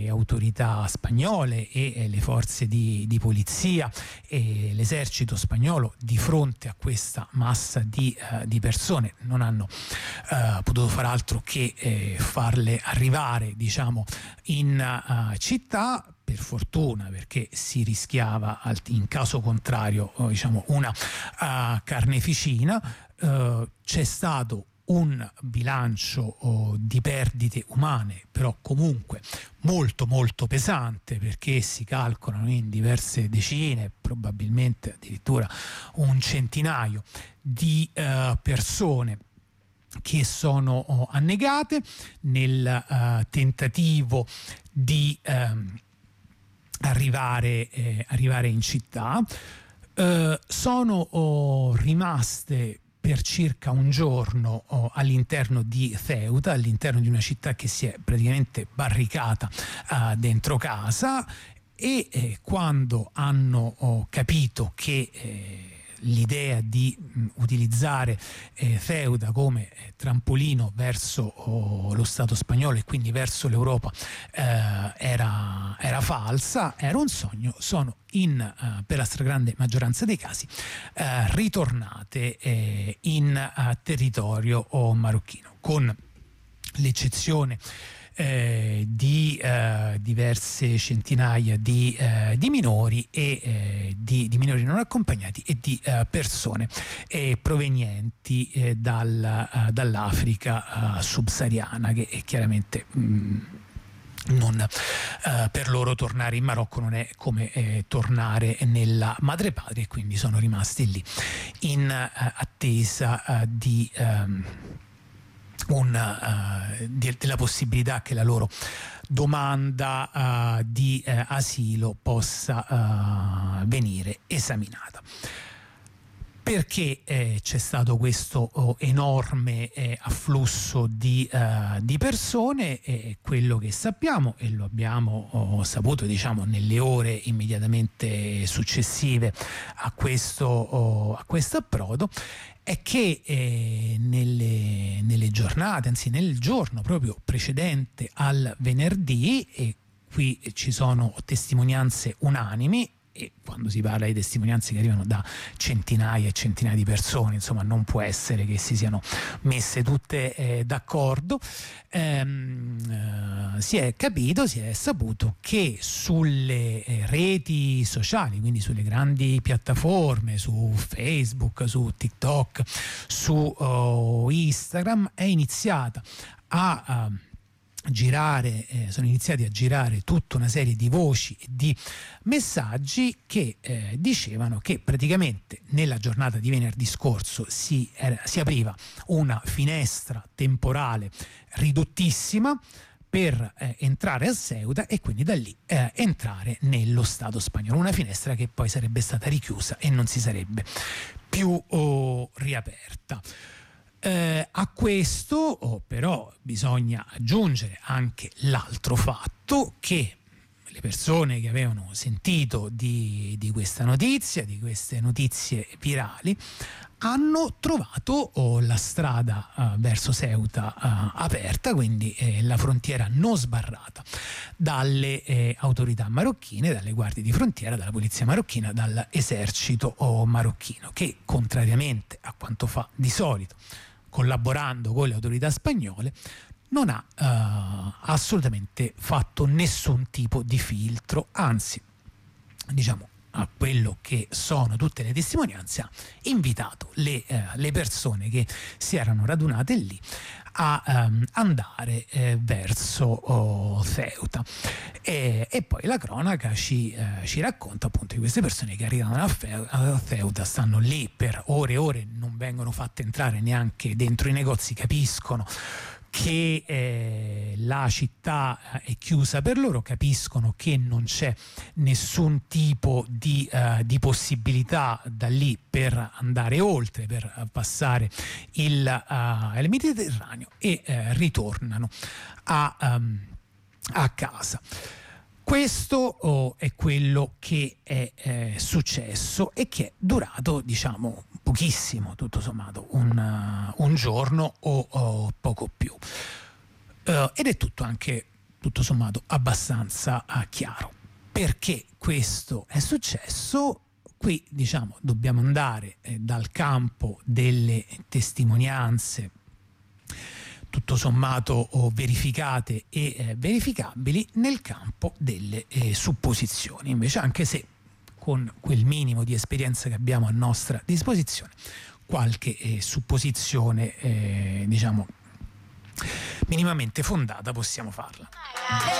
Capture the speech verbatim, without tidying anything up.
autorità spagnole e eh, le forze di, di polizia e l'esercito spagnolo di fronte a questa massa di, eh, di persone non hanno eh, potuto far altro che eh, farle arrivare, diciamo, in uh, città. Per fortuna, perché si rischiava in caso contrario uh, diciamo una uh, carneficina. Uh, c'è stato un bilancio oh, di perdite umane, però comunque molto molto pesante, perché si calcolano in diverse decine, probabilmente addirittura un centinaio di uh, persone che sono oh, annegate nel uh, tentativo di um, arrivare, eh, arrivare in città. Uh, sono oh, rimaste per circa un giorno oh, all'interno di Ceuta, all'interno di una città che si è praticamente barricata uh, dentro casa, e eh, quando hanno oh, capito che eh, l'idea di mh, utilizzare eh, Ceuta come eh, trampolino verso oh, lo Stato spagnolo e quindi verso l'Europa eh, era, era falsa, era un sogno, sono in, uh, per la stragrande maggioranza dei casi uh, ritornate eh, in uh, territorio oh, marocchino, con l'eccezione Eh, di eh, diverse centinaia di, eh, di minori e eh, di, di minori non accompagnati e di eh, persone eh, provenienti eh, dal, uh, dall'Africa uh, subsahariana, che è chiaramente mh, non, uh, per loro tornare in Marocco non è come eh, tornare nella madrepatria, e quindi sono rimasti lì in uh, attesa uh, di um, Una, uh, di, della possibilità che la loro domanda uh, di uh, asilo possa uh, venire esaminata. Perché eh, c'è stato questo oh, enorme eh, afflusso di, uh, di persone? Eh, quello che sappiamo, e lo abbiamo oh, saputo diciamo nelle ore immediatamente successive a questo, oh, a questo approdo, è che eh, nelle, nelle giornate, anzi nel giorno proprio precedente al venerdì, e qui ci sono testimonianze unanimi, e quando si parla di testimonianze che arrivano da centinaia e centinaia di persone, insomma non può essere che si siano messe tutte eh, d'accordo, ehm, eh, si è capito, si è saputo che sulle eh, reti sociali, quindi sulle grandi piattaforme, su Facebook, su TikTok, su oh, Instagram, è iniziata a... a girare, eh, sono iniziati a girare tutta una serie di voci e di messaggi che eh, dicevano che praticamente nella giornata di venerdì scorso si, era, si apriva una finestra temporale ridottissima per eh, entrare a Ceuta e quindi da lì eh, entrare nello Stato spagnolo, una finestra che poi sarebbe stata richiusa e non si sarebbe più oh, riaperta. Eh, a questo oh, però bisogna aggiungere anche l'altro fatto, che le persone che avevano sentito di, di questa notizia, di queste notizie virali, hanno trovato oh, la strada uh, verso Ceuta uh, aperta, quindi eh, la frontiera non sbarrata dalle eh, autorità marocchine, dalle guardie di frontiera, dalla polizia marocchina, dall'esercito oh, marocchino, che contrariamente a quanto fa di solito, collaborando con le autorità spagnole, non ha uh, assolutamente fatto nessun tipo di filtro, anzi, diciamo, a quello che sono tutte le testimonianze, ha invitato le, uh, le persone che si erano radunate lì a um, andare eh, verso oh, Ceuta. E, e poi la cronaca ci, eh, ci racconta appunto di queste persone che arrivano a, Fe- a Ceuta, stanno lì per ore e ore, non vengono fatte entrare neanche dentro i negozi, capiscono che eh, la città è chiusa per loro, capiscono che non c'è nessun tipo di, uh, di possibilità da lì per andare oltre, per passare il, uh, il Mediterraneo, e uh, ritornano a, um, a casa. Questo oh, è quello che è eh, successo e che è durato, diciamo, pochissimo, tutto sommato, un, uh, un giorno o, o poco più. Uh, ed è tutto anche tutto sommato abbastanza eh, chiaro. Perché questo è successo? Qui diciamo dobbiamo andare eh, dal campo delle testimonianze tutto sommato oh, verificate e eh, verificabili nel campo delle eh, supposizioni. Invece, anche se con quel minimo di esperienza che abbiamo a nostra disposizione, qualche eh, supposizione eh, diciamo minimamente fondata possiamo farla.